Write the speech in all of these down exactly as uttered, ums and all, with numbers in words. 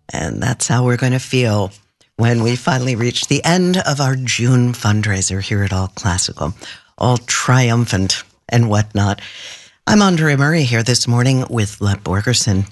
And that's how we're going to feel when we finally reach the end of our June fundraiser here at All Classical, all triumphant and whatnot. I'm Andre Murray here this morning with Lep Borgerson.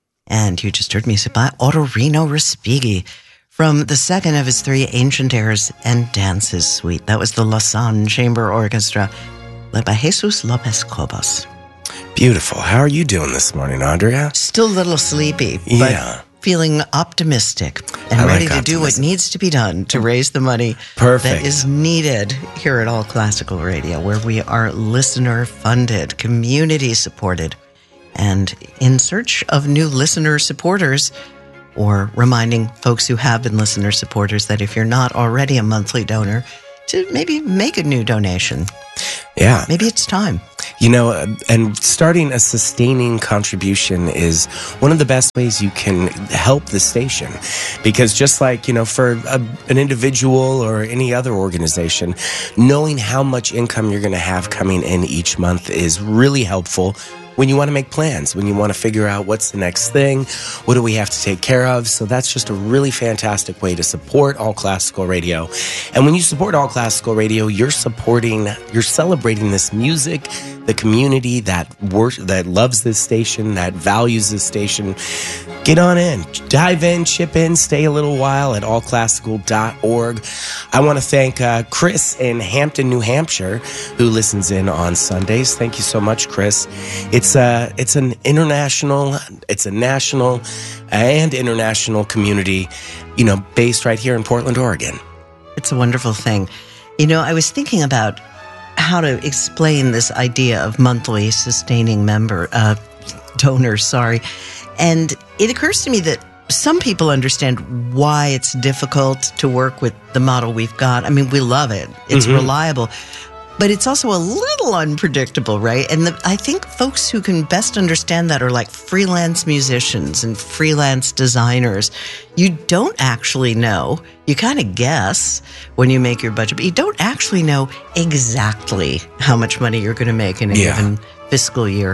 And you just heard music by Ottorino Respighi from the second of his three Ancient Airs and Dances suite. That was the Lausanne Chamber Orchestra, led by Jesus Lopez Cobos. Beautiful. How are you doing this morning, Andrea? Still a little sleepy, but Yeah. feeling optimistic and I ready like to do what optimism. needs to be done to raise the money Perfect. that is needed here at All Classical Radio, where we are listener-funded, community-supported, and in search of new listener supporters, or reminding folks who have been listener supporters that if you're not already a monthly donor, to maybe make a new donation. Yeah. Maybe it's time. You know, uh, and starting a sustaining contribution is one of the best ways you can help the station. Because just like, you know, for a, an individual or any other organization, knowing how much income you're going to have coming in each month is really helpful when you want to make plans, when you want to figure out what's the next thing, what do we have to take care of. So that's just a really fantastic way to support All Classical Radio. And when you support All Classical Radio, you're supporting, you're celebrating this music, the community that wor- that loves this station, that values this station. Get on in, dive in, chip in, stay a little while at all classical dot org. I want to thank uh, Chris in Hampton, New Hampshire, who listens in on Sundays. Thank you so much, Chris. It's a, it's an international, it's a national and international community, you know, based right here in Portland, Oregon. It's a wonderful thing. You know, I was thinking about how to explain this idea of monthly sustaining member, uh, donors, sorry. And it occurs to me that some people understand why it's difficult to work with the model we've got. I mean, we love it. It's Mm-hmm. reliable. But it's also a little unpredictable, right? And the, I think folks who can best understand that are like freelance musicians and freelance designers. You don't actually know. You kind of guess when you make your budget, but you don't actually know exactly how much money you're going to make in a Yeah. given fiscal year.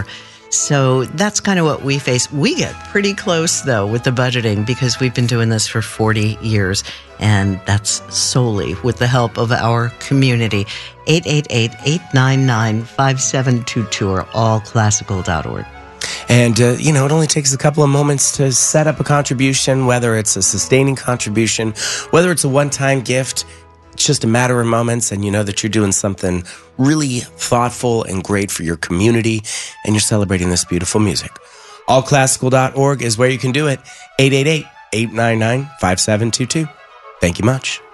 So that's kind of what we face. We get pretty close, though, with the budgeting because we've been doing this for forty years, and that's solely with the help of our community. eight eight eight, eight nine nine, five seven two two or all classical dot org. And, uh, you know, it only takes a couple of moments to set up a contribution, whether it's a sustaining contribution, whether it's a one-time gift. It's just a matter of moments, and you know that you're doing something really thoughtful and great for your community, and you're celebrating this beautiful music. all classical dot org is where you can do it. eight eight eight, eight nine nine, five seven two two. Thank you much.